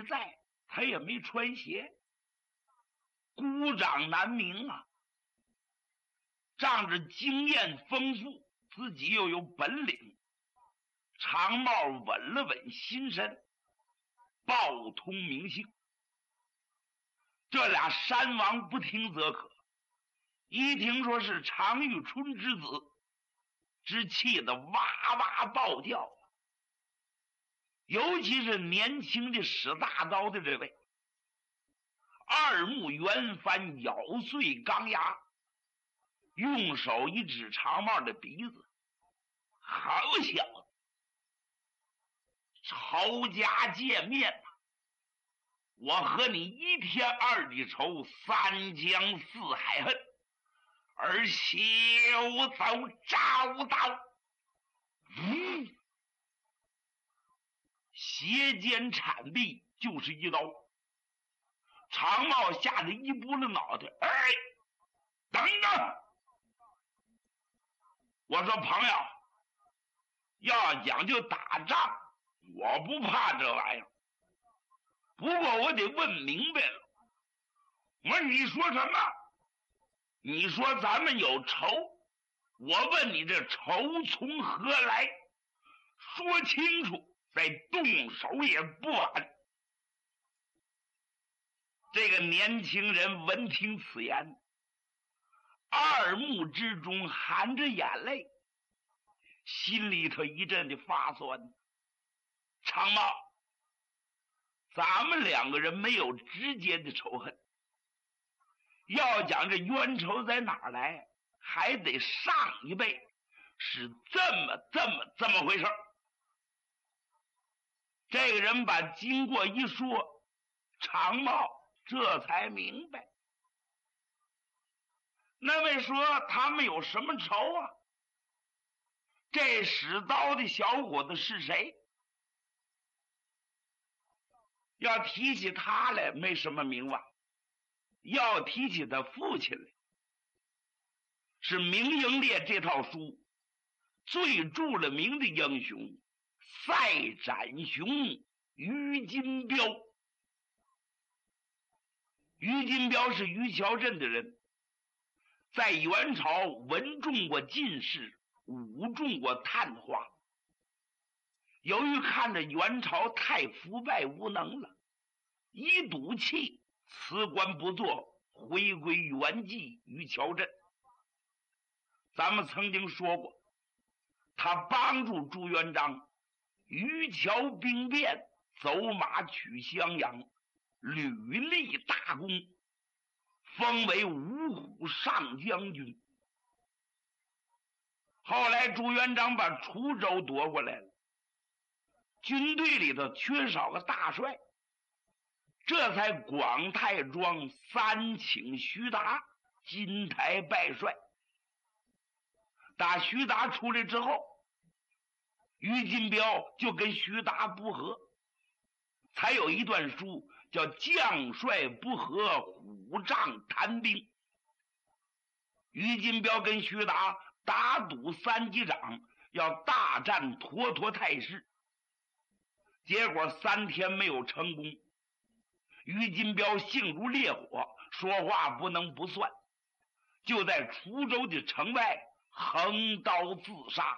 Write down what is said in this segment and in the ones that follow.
没在，他也没穿鞋，孤掌难鸣啊。仗着经验丰富，自己又有本领，长帽稳了稳心神，报通名姓。这俩山王不听则可，一听说是常遇春之子，只气得哇哇暴叫。尤其是年轻的使大刀的这位，二目圆翻，咬碎钢牙，用手一指长帽的鼻子，好小子，仇家见面，我和你一天二地仇，三江四海恨，而休走招刀。斜肩铲臂就是一刀，长帽吓得一拨了脑袋。哎，等等！我说朋友，要讲究打仗，我不怕这玩意儿，不过我得问明白了。我说你说什么？你说咱们有仇，我问你这仇从何来？说清楚，再动手也不晚。这个年轻人闻听此言，二目之中含着眼泪，心里头一阵的发酸。长帽，咱们两个人没有直接的仇恨，要讲这冤仇在哪儿来，还得上一辈是这么回事。这个人把经过一说，长帽这才明白。那位说他们有什么仇啊？这使刀的小伙子是谁？要提起他来没什么名望，要提起他父亲来，是明英烈这套书最著了名的英雄赛展雄于金彪。于金彪是于桥镇的人，在元朝文中过进士，武中过探花。由于看着元朝太腐败无能了，一赌气辞官不做，回归原籍于桥镇。咱们曾经说过，他帮助朱元璋于桥兵变，走马取襄阳，屡立大功，封为五虎上将军。后来朱元璋把滁州夺过来了，军队里头缺少个大帅，这才广泰庄三请徐达金台拜帅。打徐达出来之后，于金彪就跟徐达不和，才有一段书叫将帅不和，虎杖谈兵。于金彪跟徐达打赌三击掌，要大战沱沱太师，结果3天没有成功。于金彪性如烈火，说话不能不算，就在滁州的城外横刀自杀。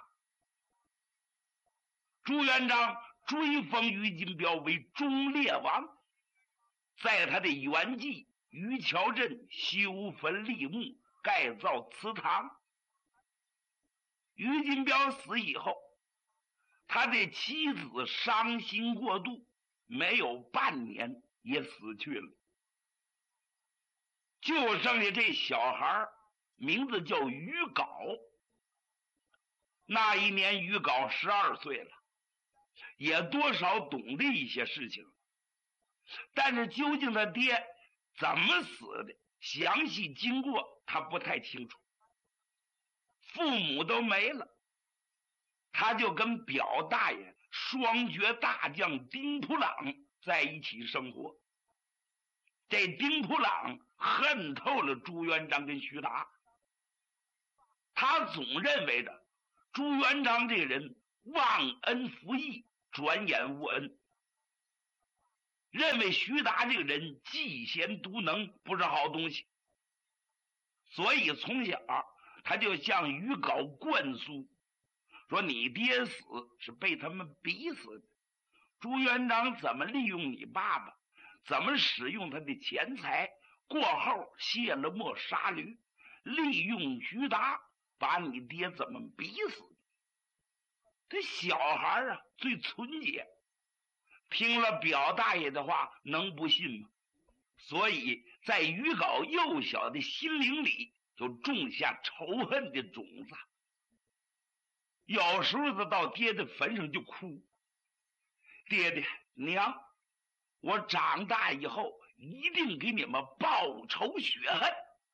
朱元璋追封于金彪为忠烈王，在他的原籍于桥镇修坟立墓，盖造祠堂。于金彪死以后，他的妻子伤心过度，没有半年也死去了，就剩下这小孩，名字叫于镐。那一年于镐12岁了，也多少懂得一些事情，但是究竟他爹怎么死的，详细经过他不太清楚。父母都没了，他就跟表大爷双绝大将丁普朗在一起生活。这丁普朗恨透了朱元璋跟徐达，他总认为着朱元璋这个人忘恩负义，转眼无恩。 认为徐达这个人嫉贤妒能，不是好东西，所以从小他就向于皋灌输说，你爹死是被他们逼死的，朱元璋怎么利用你爸爸，怎么使用他的钱财，过后卸了磨杀驴，利用徐达把你爹怎么逼死的。这小孩最纯洁，听了表大爷的话能不信吗？所以在于皋幼小的心灵里就种下仇恨的种子。有时候他到爹的坟上就哭，爹爹娘，我长大以后一定给你们报仇雪恨。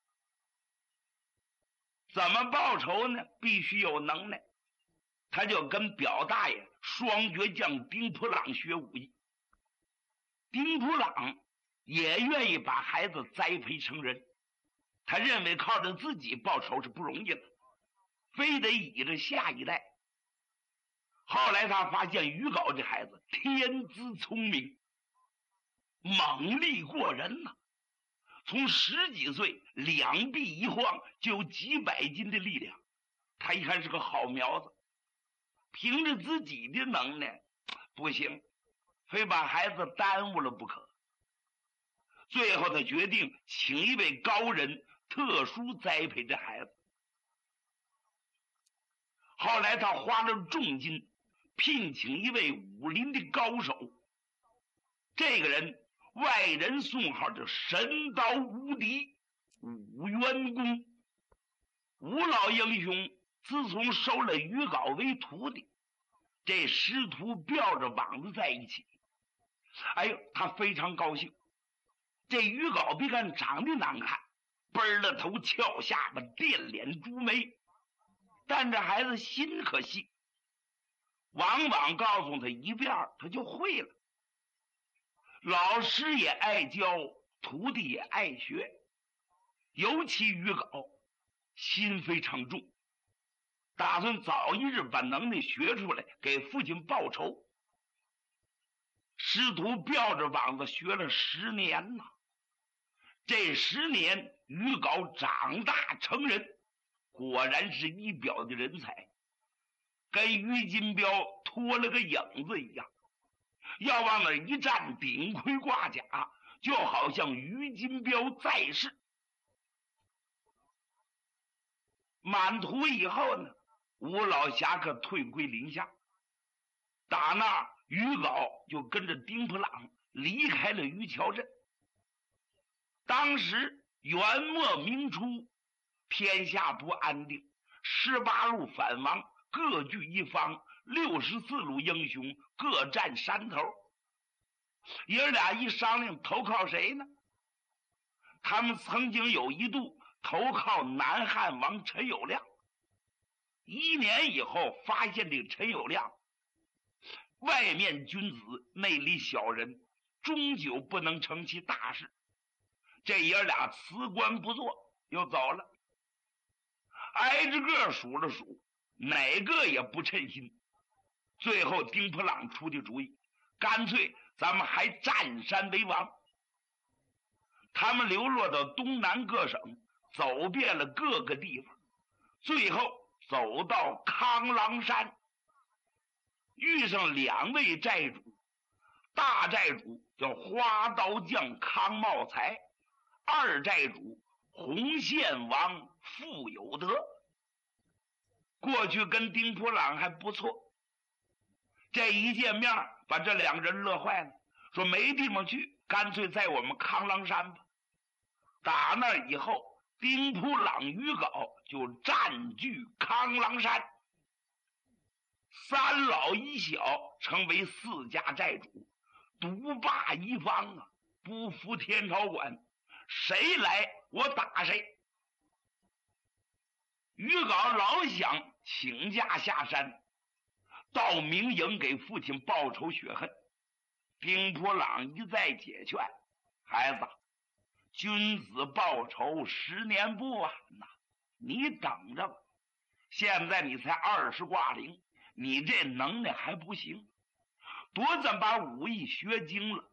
怎么报仇呢？必须有能耐。他就跟表大爷双绝将丁普朗学武艺。丁普朗也愿意把孩子栽培成人，他认为靠着自己报仇是不容易的，非得倚着下一代。后来他发现于皋这孩子天资聪明，猛力过人呐，从10几岁两臂一晃就有几百斤的力量，他一看是个好苗子，凭着自己的能耐不行，非把孩子耽误了不可。最后他决定请一位高人特殊栽培这孩子。后来他花了重金聘请一位武林的高手，这个人外人送号叫神刀无敌武元公。吴老英雄自从收了于皋为徒弟，这师徒吊着膀子在一起，哎呦，他非常高兴。这于皋别看长得难看，奔了头翘下巴电脸朱眉，但这孩子心可细，往往告诉他一遍他就会了。老师也爱教，徒弟也爱学，尤其于皋心非常重，打算早一日把能耐学出来，给父亲报仇。师徒吊着膀子学了10年呐，这10年于皋长大成人，果然是一表的人才，跟于金彪脱了个影子一样，要往那一站，顶盔挂甲，就好像于金彪在世。满徒以后呢，吴老侠客退归临夏，打那于皋就跟着丁普朗离开了于桥镇。当时元末明初，天下不安定，18路反王各据一方，64路英雄各占山头。爷俩一商量，投靠谁呢？他们曾经有一度投靠南汉王陈友谅。1年以后，发现这个陈友谅外面君子，内里小人，终究不能成其大事。这爷俩辞官不做，又走了。挨着个数了数，哪个也不称心。最后丁普朗出的主意，干脆咱们还占山为王。他们流落到东南各省，走遍了各个地方，最后走到康郎山，遇上2位寨主。大寨主叫花刀匠康茂才，二寨主红线王傅有德。过去跟丁普朗还不错，这一见面把这2个人乐坏了，说没地方去，干脆在我们康郎山吧。打那以后，丁普朗于皋就占据康郎山，3老1小成为4家寨主，独霸一方啊，不服天朝管，谁来我打谁。于皋老想请假下山，到明营给父亲报仇雪恨。丁普朗一再解劝，孩子，君子报仇10年不晚呐，你等着吧。现在你才20挂零，你这能耐还不行，多咱把武艺学精了，